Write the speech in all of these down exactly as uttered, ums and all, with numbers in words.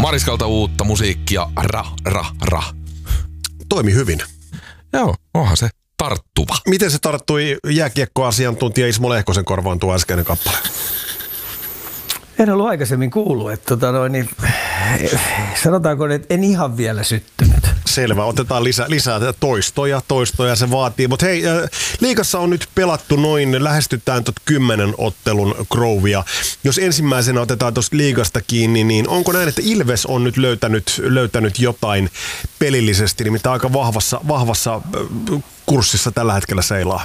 Mariskalta uutta musiikkia, ra, ra, ra. Toimi hyvin. Joo, onhan se tarttuva. Miten se tarttui jääkiekkoasiantuntija Ismo Lehkosen korvaan tuo äskeinen kappale? En ollut aikaisemmin kuullut, että tota noin, niin, sanotaanko, että en ihan vielä syttynyt. Selvä, otetaan lisää, lisää toistoja, toistoja se vaatii. Mutta hei, liigassa on nyt pelattu noin, lähestytään tot kymmenen ottelun Grovia. Jos ensimmäisenä otetaan tuosta liigasta kiinni, niin onko näin, että Ilves on nyt löytänyt, löytänyt jotain pelillisesti, niin mitä aika vahvassa, vahvassa kurssissa tällä hetkellä seilaa?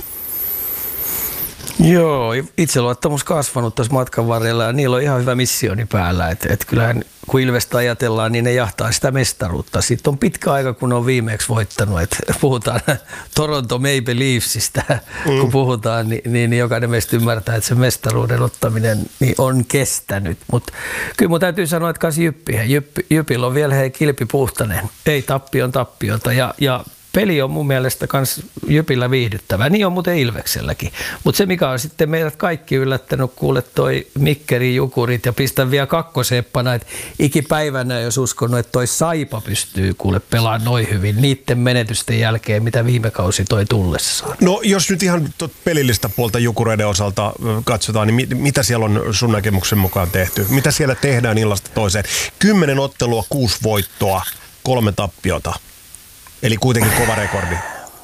Joo, itseluottamus kasvanut tuossa matkan varrella ja niillä on ihan hyvä missioni päällä. Että et kyllähän kun Ilvestä ajatellaan, niin ne jahtaa sitä mestaruutta. Sitten on pitkä aika, kun on viimeksi voittanut. Et puhutaan Toronto Maple Leafsistä, mm. kun puhutaan, niin, niin jokainen meistä ymmärtää, että se mestaruuden ottaminen niin on kestänyt. Mutta kyllä mun täytyy sanoa, että kas Jyppi, Jyppi, Jypillä on vielä hei kilpi puhtainen. Ei tappion tappiota ja, ja peli on mun mielestä kans Jypillä viihdyttävää. Niin on muuten Ilvekselläkin. Mutta se, mikä on sitten meidät kaikki yllättänyt, kuule toi Mikkeri Jukurit ja pistän vielä kakkoseppana, että ikipäivänä jos uskonut, että toi Saipa pystyy kuule pelaamaan noin hyvin niiden menetysten jälkeen, mitä viime kausi toi tullessaan. No jos nyt ihan pelillistä puolta Jukureiden osalta katsotaan, niin mit, mitä siellä on sun näkemyksen mukaan tehty? Mitä siellä tehdään illasta toiseen? Kymmenen ottelua, kuusi voittoa, kolme tappiota. Eli kuitenkin kova rekordi.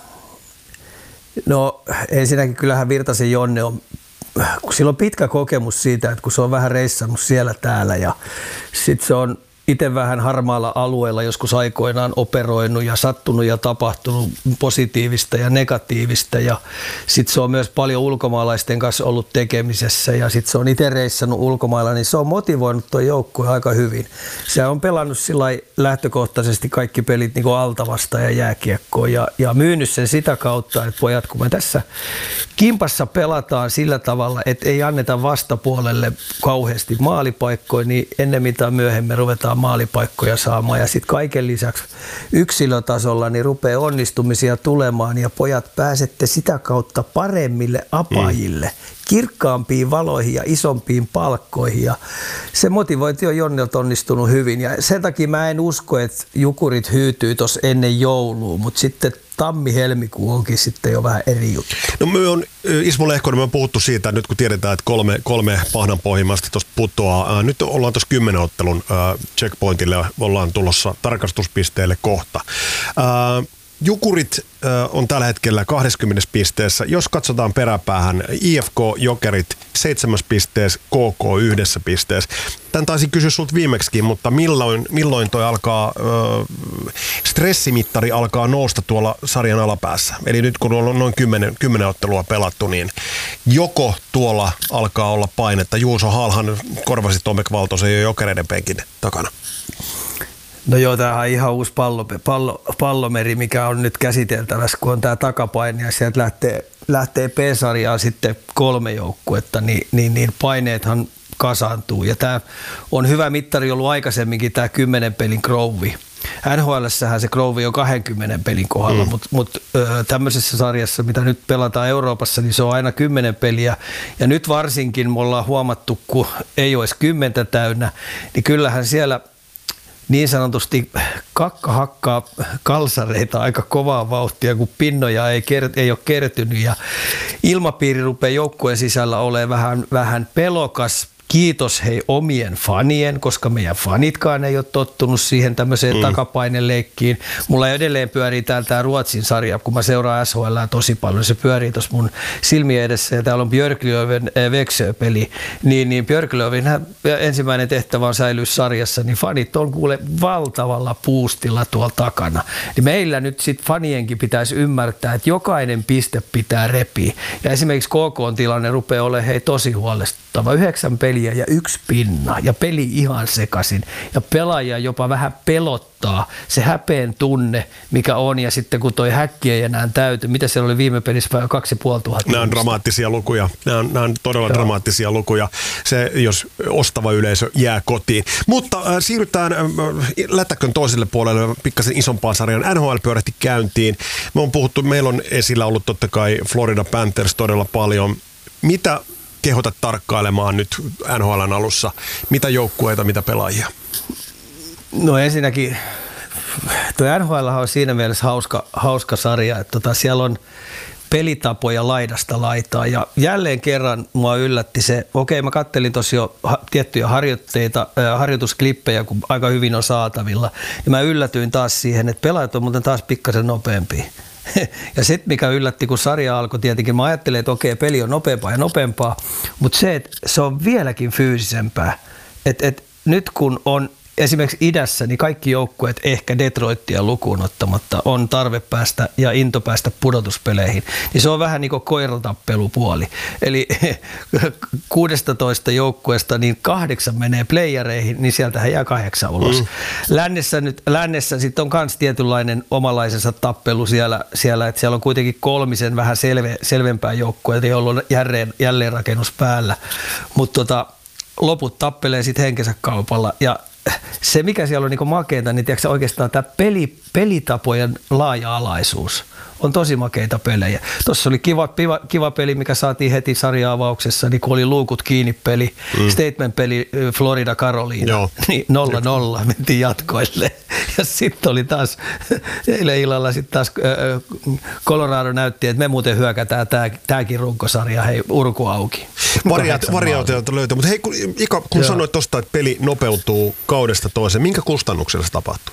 No ensinnäkin kyllähän Virtasen Jonne on, kun sillä on pitkä kokemus siitä, että kun se on vähän reissannut siellä täällä ja sitten se on itse vähän harmaalla alueella joskus aikoinaan operoinut ja sattunut ja tapahtunut positiivista ja negatiivista ja sitten se on myös paljon ulkomaalaisten kanssa ollut tekemisessä ja sitten se on itse reissannut ulkomailla, niin se on motivoinut tuo joukkue aika hyvin. Se on pelannut sillai lähtökohtaisesti kaikki pelit niin kuin altavasta ja jääkiekkoon ja, ja myynyt sen sitä kautta, että pojat, kun me tässä kimpassa pelataan sillä tavalla, että ei anneta vastapuolelle kauheasti maalipaikkoja, niin ennemmin tai myöhemmin ruvetaan maalipaikkoja saamaan ja sitten kaiken lisäksi yksilötasolla niin rupeaa onnistumisia tulemaan ja pojat pääsette sitä kautta paremmille apajille, mm. kirkkaampiin valoihin ja isompiin palkkoihin ja se motivointi on Jonnelta onnistunut hyvin ja sen takia mä en usko, että Jukurit hyytyy tuossa ennen joulua, mutta sitten tammi-helmikuu onkin sitten jo vähän eri juttu. No me on, Ismo Lehkonen, me on puhuttu siitä, että nyt kun tiedetään, että kolme, kolme pahnanpohjimasta tuosta putoaa, ää, nyt ollaan tuossa kymmenen ottelun ää, checkpointille, ollaan tulossa tarkastuspisteelle kohta. Ää, Jukurit äh, on tällä hetkellä kaksikymmentä pisteessä. Jos katsotaan peräpäähän, I F K, Jokerit seitsemäs pisteessä, K K yhdessä pisteessä. Tän taisin kysyä sulta viimeksikin, mutta milloin, milloin toi alkaa, äh, stressimittari alkaa nousta tuolla sarjan alapäässä? Eli nyt kun on noin kymmenen, kymmenen ottelua pelattu, niin joko tuolla alkaa olla painetta. Juuso Haalhan korvasi Tomek Valtosen jo Jokereiden penkin takana. No joo, tämähän on ihan uusi pallo, pallo, pallomeri, mikä on nyt käsiteltävässä, kun on tämä takapaine ja sieltä lähtee, lähtee P-sarjaan sitten kolme joukkuetta, niin, niin, niin paineethan kasaantuu. Ja tämä on hyvä mittari ollut aikaisemminkin tämä kymmenen pelin Grovi. N H L:ssähän se Grovi on kaksikymmentä pelin kohdalla, mm. mutta mut, tämmöisessä sarjassa, mitä nyt pelataan Euroopassa, niin se on aina kymmenen peliä. Ja nyt varsinkin me ollaan huomattu, kun ei ole edes kymmentä täynnä, niin kyllähän siellä niin sanotusti kakka hakkaa kalsareita aika kovaa vauhtia, kun pinnoja ei, kert- ei ole kertynyt ja ilmapiiri rupeaa joukkueen sisällä olemaan vähän, vähän pelokas. Kiitos hei omien fanien, koska meidän fanitkaan ei ole tottunut siihen tämmöiseen mm. takapaineleikkiin. Mulla edelleen pyörii täällä tämä Ruotsin sarja, kun mä seuraan S H L:ää tosi paljon. Se pyörii tuossa mun silmien edessä ja täällä on Björklöven Växjö-peli. Niin, niin Björklövin ensimmäinen tehtävä on säilyä sarjassa, niin fanit on kuule valtavalla puustilla tuolla takana. Niin meillä nyt sitten fanienkin pitäisi ymmärtää, että jokainen piste pitää repiä. Ja esimerkiksi K K:n tilanne rupeaa olemaan hei tosi huolestuttava. Yhdeksän peliä ja yksi pinna ja peli ihan sekaisin ja pelaaja jopa vähän pelottaa se häpeen tunne, mikä on ja sitten kun toi häkki ei enää täyty, mitä siellä oli viime pelissä kaksi ja puoli tuhatta. Nämä on dramaattisia lukuja, nämä on, nämä on todella Joo. dramaattisia lukuja, se jos ostava yleisö jää kotiin. Mutta äh, siirrytään äh, lätäkön toiselle puolelle pikkasen isompaan sarjan. N H L pyörähti käyntiin. Me on puhuttu, meillä on esillä ollut totta kai Florida Panthers todella paljon. Mitä kehotat tarkkailemaan nyt N H L:n alussa? Mitä joukkueita, mitä pelaajia? No ensinnäkin tuo N H L on siinä mielessä hauska, hauska sarja, että tota, siellä on pelitapoja laidasta laitaa ja jälleen kerran mua yllätti se, okei mä kattelin tossa jo ha, tiettyjä harjoitteita, äh, harjoitusklippejä, kun aika hyvin on saatavilla ja mä yllätyin taas siihen, että pelaajat on muuten taas pikkasen nopeampia. Ja sitten mikä yllätti, kun sarja alkoi tietenkin, mä ajattelin, että okei, peli on nopeampaa ja nopeampaa, mutta se, että se on vieläkin fyysisempää. Että et nyt kun on esimerkiksi idässä, niin kaikki joukkueet, ehkä Detroitia lukuun ottamatta, on tarve päästä ja into päästä pudotuspeleihin. Niin se on vähän niin kuin koiratappelupuoli. Eli kuusitoista joukkueesta niin kahdeksan menee playereihin, niin sieltähän jää kahdeksan ulos. Mm. Lännessä, nyt, lännessä sitten on myös tietynlainen omalaisensa tappelu siellä, siellä, että siellä on kuitenkin kolmisen vähän selve, selvempää joukkueita, joilla on jälleen, jälleenrakennus päällä. Mutta tota, loput tappelee sitten henkensä kaupalla ja se, mikä siellä on niin makeita, niin tiedätkö, oikeastaan tämä peli, pelitapojen laaja-alaisuus on tosi makeita pelejä. Tuossa oli kiva, kiva, kiva peli, mikä saatiin heti sarja-avauksessa, niin kun oli luukut kiinni peli, mm. statement-peli Florida Carolina, niin nolla nolla mentiin jatkoille. Ja sitten oli taas, eilen illalla sitten taas Colorado näytti, että me muuten hyökätään tämäkin runkosarja, hei, urku auki. Variaatioita löytyy, mutta hei, kun, Ika, kun sanoit tuosta, että peli nopeutuu kaudesta toiseen, minkä kustannuksella se tapahtuu?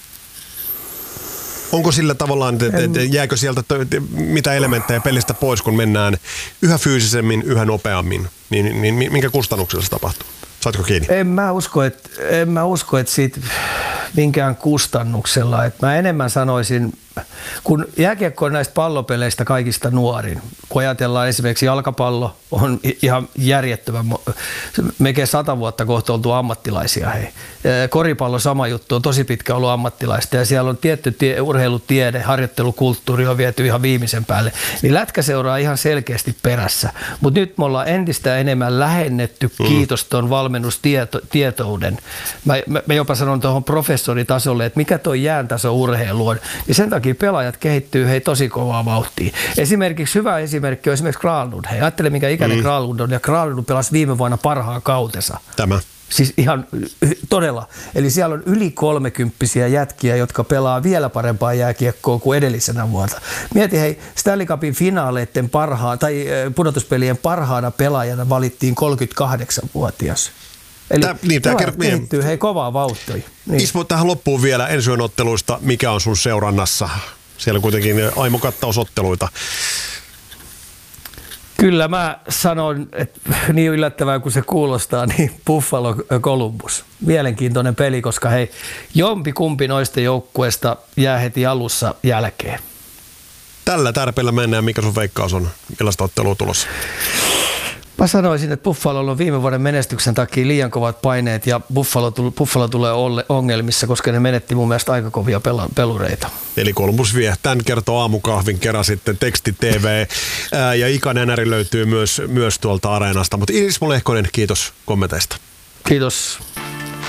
Onko sillä tavallaan, että jääkö sieltä mitä elementtejä pelistä pois, kun mennään yhä fyysisemmin, yhä nopeammin, niin, niin minkä kustannuksella se tapahtuu? Saatko kiinni? En mä usko, että, en mä usko, että siitä minkään kustannuksella. Että mä enemmän sanoisin, kun jääkiekko on näistä pallopeleistä kaikista nuorin, kun ajatellaan esimerkiksi jalkapallo on ihan järjettömän, melkein sata vuotta kohta oltu ammattilaisia. Hei. Koripallo sama juttu, on tosi pitkä ollut ammattilaista ja siellä on tietty tie, urheilutiede, harjoittelukulttuuri on viety ihan viimeisen päälle. Niin lätkä seuraa ihan selkeästi perässä, mutta nyt me ollaan entistä enemmän lähennetty, mm. kiitos tuon valmennustietouden. Mä, mä, mä jopa sanon tuohon professoritasolle, että mikä tuo jääntaso urheilu on, niin sen takia pelaajat kehittyy hei tosi kovaa vauhtia. Esimerkiksi hyvä esimerkki on esimerkiksi Granlund. Hei, ajattele mikä ikäinen mm. Granlund on ja Granlund pelasi viime vuonna parhaan kautensa. Tämä. Siis ihan todella. Eli siellä on yli kolmekymppisiä jätkiä, jotka pelaa vielä parempaa jääkiekkoa kuin edellisenä vuonna. Mieti hei, Stanley Cupin finaaleiden parhaan tai pudotuspelien parhaana pelaajana valittiin kolmekymmentäkahdeksanvuotias. Eli Tää, niin, tämä kert- kehittyy hei kovaa vauhtia. Niin. Ismo, tähän loppuun vielä ensi yön otteluista. Mikä on sun seurannassa? Siellä on kuitenkin aimokattausotteluita. Kyllä mä sanon, että niin yllättävää kuin se kuulostaa, niin Buffalo Columbus. Mielenkiintoinen peli, koska hei, jompi kumpi noista joukkueista jää heti alussa jälkeen. Tällä tärpeillä mennään. Mikä sun veikkaus on? Millaista ottelua tulossa? Mä sanoisin, että Buffalolla on viime vuoden menestyksen takia liian kovat paineet ja Buffalo, Buffalo tulee ongelmissa, koska ne menetti mun mielestä aika kovia pelureita. Eli Columbus vie. Tän kertoo aamukahvin kerran sitten Teksti T V ää, ja Ika Nenäri löytyy myös, myös tuolta Areenasta. Mutta Ismo Lehkonen, kiitos kommenteista. Kiitos.